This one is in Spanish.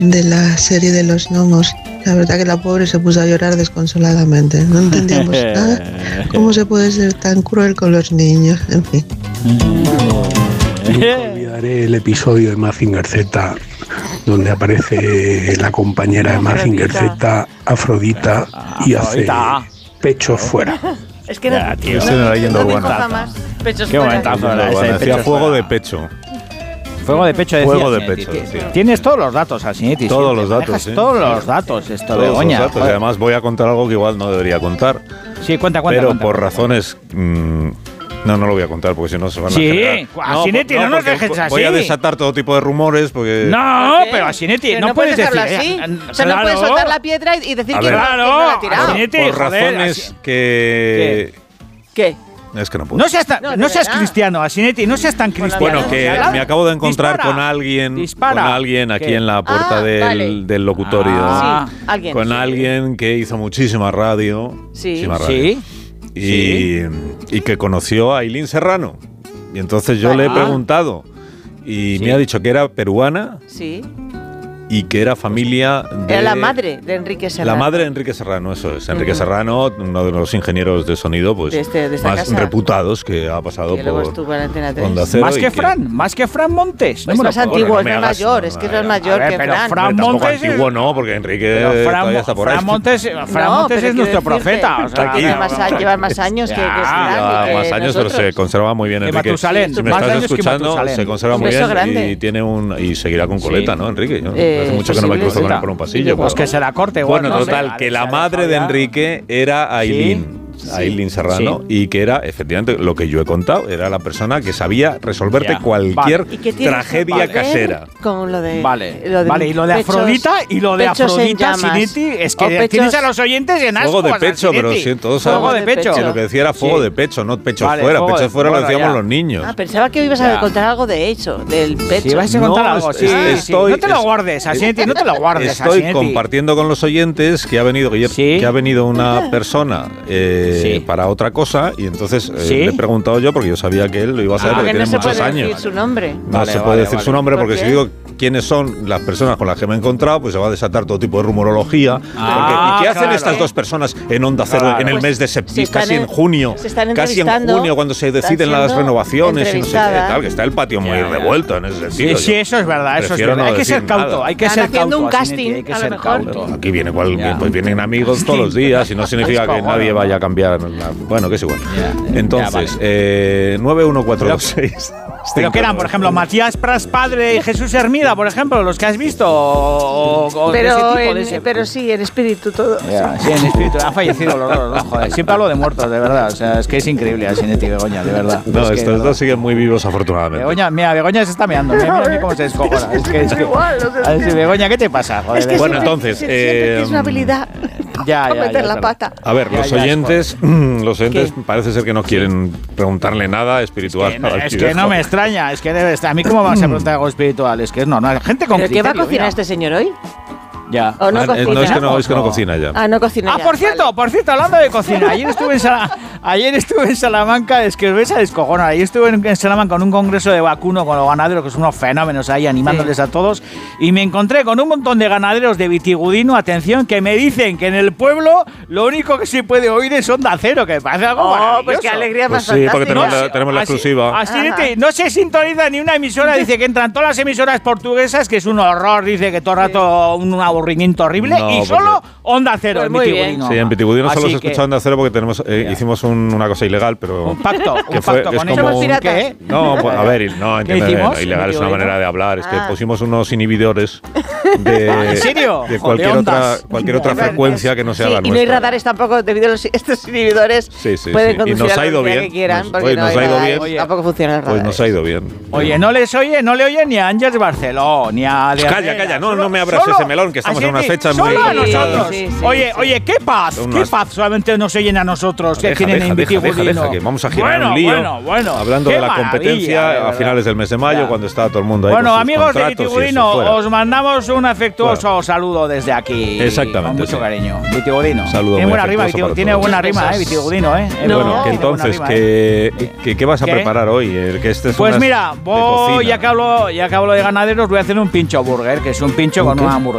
de la serie de los gnomos. La verdad que la pobre se puso a llorar desconsoladamente. No entendíamos nada. ¿Cómo se puede ser tan cruel con los niños? En fin. Nunca olvidaré el episodio de Mazinger Z donde aparece la compañera de Mazinger Z, Afrodita, y hace pechos fuera. Es que no, tío, estoy leyendo buena. Qué momentazo era ese. Decía fuego de pecho. Fuego de pecho, decía. Fuego de pecho, sí. Tienes todos los datos, Asinetti. Todos los datos, sí. Todos los datos, esto, Begoña. Todos los datos. Y además voy a contar algo que igual no debería contar. Sí, cuenta. Pero por razones... no lo voy a contar porque si no se van a generar. Sí, Asinetti, no nos dejes así. Voy a desatar todo tipo de rumores porque... No, pero Asinetti, no puedes decir así. O sea, no puedes soltar la piedra y decir que no la ha tirado. Por razones que... ¿Qué? Es que no puedo. No seas cristiano, Asinetti, no seas tan cristiano. Bueno, que me acabo de encontrar con alguien aquí en la puerta del locutorio. Con alguien que hizo muchísima radio. Sí. Y que conoció a Ailín Serrano. Y entonces yo le he preguntado y me ha dicho que era peruana. Sí. Y que era familia de... Era la madre de Enrique Serrano. La madre de Enrique Serrano, eso es. Enrique Serrano, uno de los ingenieros de sonido pues de más casa. Reputados que ha pasado que por Onda Cero. Más que Fran Montes. Pues más antiguo, es más mayor. Es que es más mayor que Fran. Fran Montes antiguo no, porque Enrique todavía está por ahí. Fran Montes es nuestro profeta. Lleva más años que Fran. Lleva más años, pero se conserva muy bien, Enrique. Si me estás escuchando, se conserva muy bien y seguirá con coleta, ¿no, Enrique? Hace mucho que no me cruzo con él por un pasillo. Pues que se la corte. Bueno, total, que la madre de Enrique era Ailín. Ailín Serrano, y que era, efectivamente, lo que yo he contado, era la persona que sabía resolverte cualquier tragedia casera. Con lo de... Vale, y lo de Afrodita, Asinetti, es que tienes a los oyentes en ascuas. Fuego de pecho, pero sí, todos sabemos que lo que decía era fuego de pecho, no pechos fuera. Pechos fuera lo decíamos los niños. Pensaba que ibas a contar algo de eso, del pecho. Si vas a contar algo, no te lo guardes, Asinetti, no te lo guardes. Estoy compartiendo con los oyentes que ha venido una persona para otra cosa, y entonces le he preguntado yo porque yo sabía que él lo iba a saber porque tiene muchos años. No se puede decir su nombre. No se puede decir su nombre porque si digo quiénes son las personas con las que me he encontrado, pues se va a desatar todo tipo de rumorología. ¿Y qué hacen estas dos personas en Onda Cero en el mes de septiembre, casi en junio? Casi en junio, cuando se deciden las renovaciones y no sé qué tal, que está el patio muy revuelto en ese sentido. Sí, eso es verdad, Hay que ser cauto, hay que ser cauto. Haciendo un casting, a lo mejor. Aquí vienen amigos todos los días y no significa que nadie vaya a cambiar. Bueno, que es igual. Entonces, 91426. Pero que eran, por ejemplo, Matías Pras padre y Jesús Hermida, por ejemplo, los que has visto. Pero sí, en espíritu todo. Sí, en espíritu. Han fallecido los dos, ¿no? Joder, siempre hablo de muertos, de verdad. O sea, es que es increíble Asinetti y Begoña, de verdad. No, estos dos siguen muy vivos, afortunadamente. Begoña se está meando. Mira cómo se descojona. Es que Begoña, ¿qué te pasa? Joder, es que bueno, entonces. Tienes una habilidad. Meter la pata. A ver, los oyentes parece ser que no quieren preguntarle nada espiritual. Es que no me extraña, es que debe estar. A mí, ¿cómo vas a preguntar algo espiritual? Es que es normal. Gente con criterio. ¿Qué va a cocinar este señor hoy? Ya. ¿O no cocina? Es que no cocina ya. No cocina ya. Por cierto, hablando de cocina, ayer estuve en Salamanca, es que os vais a descojonar. Ayer estuve en Salamanca con un congreso de vacuno con los ganaderos, que son unos fenómenos ahí animándoles a todos, y me encontré con un montón de ganaderos de Vitigudino, atención, que me dicen que en el pueblo lo único que se puede oír es Onda Cero, que me parece algo maravilloso. Pues qué alegría más sí, porque tenemos la exclusiva. Así no se sintoniza ni una emisora, dice que entran todas las emisoras portuguesas, que es un horror, dice que todo el rato un aburrimiento horrible, y solo Onda Cero en Vitigudino. Sí, en Vitigudino solo se escucha Onda Cero porque hicimos una cosa ilegal, pero... Un pacto con ellos. ¿Qué? No, pues, a ver, no, entiendo. Ilegal es una manera de hablar. Es que pusimos unos inhibidores ¿En serio? de cualquier otra frecuencia que no sea la nuestra. Y no hay radares tampoco debido a estos inhibidores. Pueden conducir a la que quieran. Pues nos ha ido bien. Tampoco funciona el radar. Pues nos ha ido bien. Oye, no le oye ni a Ángels Barceló, ni a... Calla, no me abras ese melón, que estamos en unas fechas muy... Solo a nosotros. Oye, qué paz solamente nos oyen a nosotros que tienen en Vitigudino. Que vamos a girar un lío hablando de la competencia a finales del mes de mayo, cuando está todo el mundo ahí. Bueno, amigos de Vitigudino, os mandamos un afectuoso saludo desde aquí. Exactamente. Con mucho cariño. Vitigudino. Saludo. Tiene buena rima, Vitigudino, Bueno, que entonces, ¿qué vas a preparar hoy? Pues mira, ya que hablo de ganaderos, voy a hacer un pincho burger, que es un pincho con una hamburguesa.